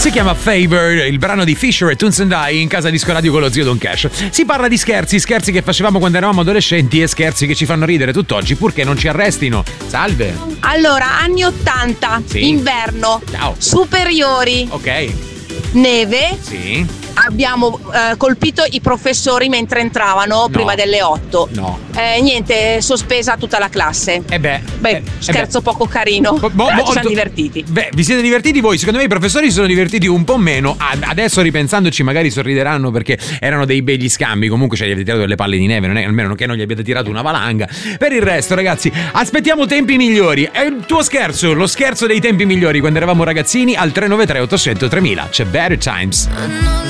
Si chiama Favor, il brano di Fisher e Tunes and I in casa Disco Radio con lo zio Don Cash. Si parla di scherzi che facevamo quando eravamo adolescenti e scherzi che ci fanno ridere tutt'oggi purché non ci arrestino. Salve. Allora, anni 80, Sì. Inverno, Ciao. superiori, Ok. neve. Sì. Abbiamo colpito i professori mentre entravano prima delle 8. No. Niente, sospesa tutta la classe. Scherzo poco carino. Però ci siamo divertiti. Beh, vi siete divertiti voi? Secondo me i professori si sono divertiti un po' meno. Adesso ripensandoci magari sorrideranno perché erano dei begli scambi. Comunque ci avete tirato delle palle di neve, non è almeno che non gli abbiate tirato una valanga. Per il resto, ragazzi, aspettiamo tempi migliori. È il tuo scherzo, lo scherzo dei tempi migliori quando eravamo ragazzini al 393 800 3000. C'è Better Times.